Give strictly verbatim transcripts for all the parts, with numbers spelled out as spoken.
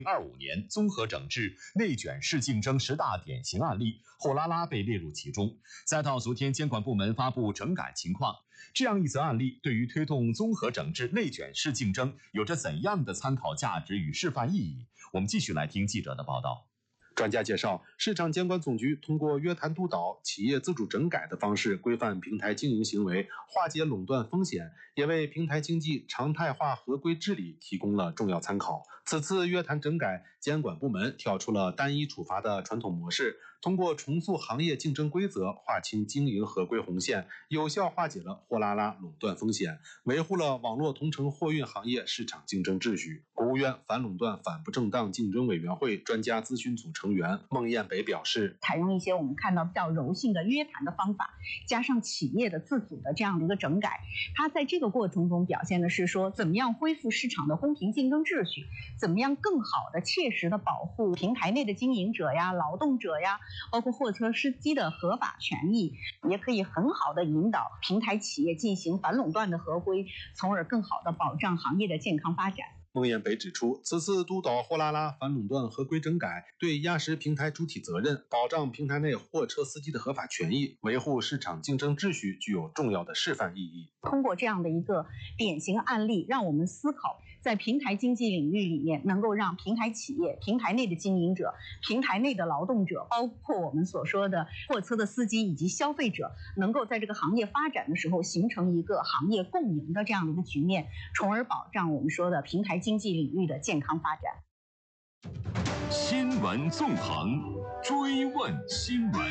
二五年综合整治内卷式竞争十大典型案例，货拉拉被列入其中。再到昨天监管部门发布整改情况，这样一则案例对于推动综合整治内卷式竞争有着怎样的参考价值与示范意义？我们继续来听记者的报道。 专家介绍，市场监管总局通过约谈督导、企业自主整改的方式规范平台经营行为，化解垄断风险，也为平台经济常态化合规治理提供了重要参考。此次约谈整改，监管部门跳出了单一处罚的传统模式，通过重塑行业竞争规则，划清经营合规红线，有效化解了货拉拉垄断风险，维护了网络同城货运行业市场竞争秩序。国务院反垄断反不正当竞争委员会专家咨询组成员孟燕北表示， 采用一些我们看到比较柔性的约谈的方法，加上企业的自主的这样的一个整改，它在这个过程中表现的是说，怎么样恢复市场的公平竞争秩序，怎么样更好的切实的保护平台内的经营者呀、劳动者呀，包括货车司机的合法权益，也可以很好的引导平台企业进行反垄断的合规，从而更好的保障行业的健康发展。 孟燕北指出，此次督导货拉拉反垄断合规整改，对压实平台主体责任，保障平台内货车司机的合法权益，维护市场竞争秩序，具有重要的示范意义。 通过这样的一个典型案例，让我们思考在平台经济领域里面，能够让平台企业、平台内的经营者、平台内的劳动者，包括我们所说的货车的司机以及消费者，能够在这个行业发展的时候形成一个行业共赢的这样的一个局面，从而保障我们说的平台经济领域的健康发展。 新闻纵横，追问新闻。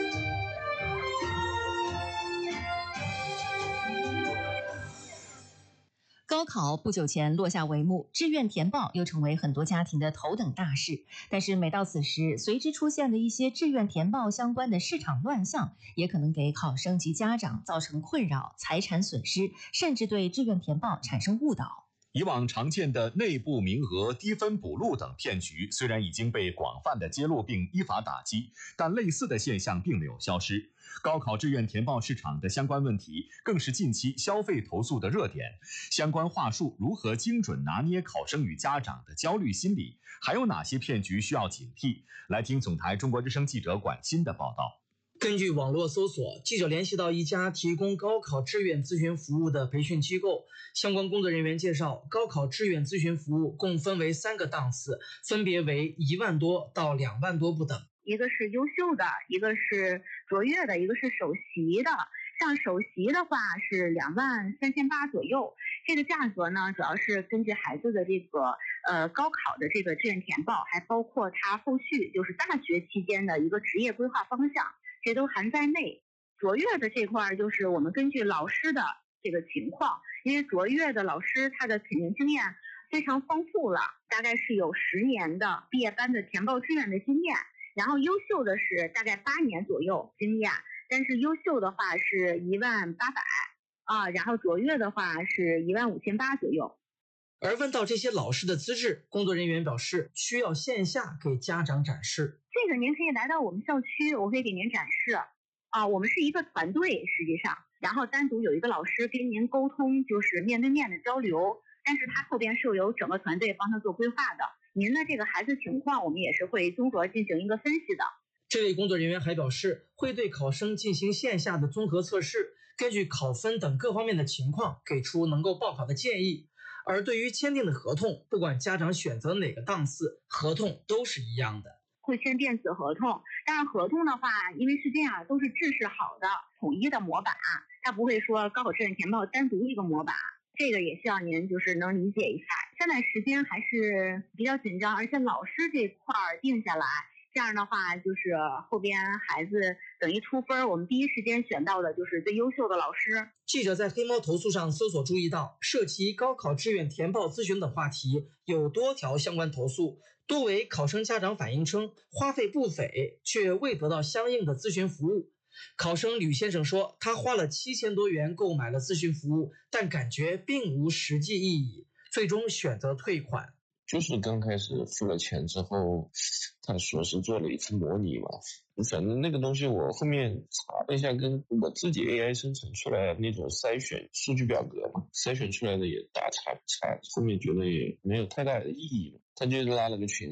高考不久前落下帷幕，志愿填报又成为很多家庭的头等大事。但是每到此时，随之出现的一些志愿填报相关的市场乱象，也可能给考生及家长造成困扰、财产损失，甚至对志愿填报产生误导。 以往常见的内部名额、低分补录等骗局，虽然已经被广泛的揭露并依法打击，但类似的现象并没有消失。高考志愿填报市场的相关问题，更是近期消费投诉的热点。相关话术如何精准拿捏考生与家长的焦虑心理？还有哪些骗局需要警惕？来听总台中国之声记者管欣的报道。 根据网络搜索，记者联系到一家提供高考志愿咨询服务的培训机构，相关工作人员介绍，高考志愿咨询服务共分为三个档次，分别为一万多到两万多不等。 一个是优秀的，一个是卓越的，一个是首席的。像首席的话是两万三千八左右，这个价格呢，主要是根据孩子的这个呃高考的这个志愿填报，还包括他后续就是大学期间的一个职业规划方向，这都含在内。卓越的这块就是我们根据老师的这个情况，因为卓越的老师他的肯定经验非常丰富了，大概是有十年的毕业班的填报志愿的经验，然后优秀的是大概八年左右经验，但是优秀的话是一万八百啊，然后卓越的话是一万五千八左右。 而问到这些老师的资质，工作人员表示需要线下给家长展示。 这个您可以来到我们校区，我可以给您展示啊。我们是一个团队，实际上，然后单独有一个老师跟您沟通，就是面对面的交流，但是他后边是由整个团队帮他做规划的。您的这个孩子情况，我们也是会综合进行一个分析的。 这位工作人员还表示，会对考生进行线下的综合测试，根据考分等各方面的情况，给出能够报考的建议。而对于签订的合同，不管家长选择哪个档次，合同都是一样的。 会签电子合同，但是合同的话，因为是这样，都是制式好的统一的模板，它不会说高考志愿填报单独一个模板，这个也希望您就是能理解一下。现在时间还是比较紧张，而且老师这块定下来，这样的话就是后边孩子等于出分，我们第一时间选到的就是最优秀的老师。 记者在黑猫投诉上搜索注意到，涉及高考志愿填报咨询等话题有多条相关投诉，多为考生家长反映称花费不菲，却未得到相应的咨询服务。考生吕先生说，他花了七千多元购买了咨询服务，但感觉并无实际意义，最终选择退款。 就是刚开始付了钱之后，他说是做了一次模拟嘛，反正那个东西我后面查了一下，跟我自己 A I 生成出来的那种筛选数据表格嘛，筛选出来的也大差不差，后面觉得也没有太大的意义嘛，他就拉了个群